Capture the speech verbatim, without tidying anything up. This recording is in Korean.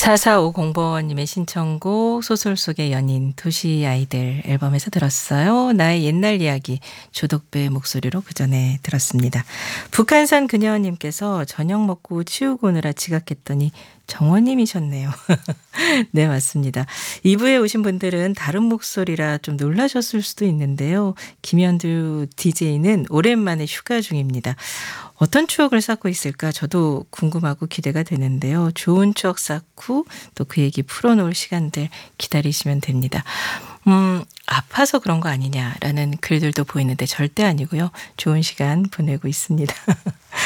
사사오공 번님의 신청곡 소설 속의 연인 도시 아이들 앨범에서 들었어요. 나의 옛날 이야기 조덕배의 목소리로 그전에 들었습니다. 북한산 그녀님께서 저녁 먹고 치우고 오느라 지각했더니 정원님이셨네요. 네, 맞습니다. 이 부에 오신 분들은 다른 목소리라 좀 놀라셨을 수도 있는데요. 김현두 디제이는 오랜만에 휴가 중입니다. 어떤 추억을 쌓고 있을까 저도 궁금하고 기대가 되는데요. 좋은 추억 쌓고 또 그 얘기 풀어놓을 시간들 기다리시면 됩니다. 음, 아파서 그런 거 아니냐라는 글들도 보이는데 절대 아니고요. 좋은 시간 보내고 있습니다.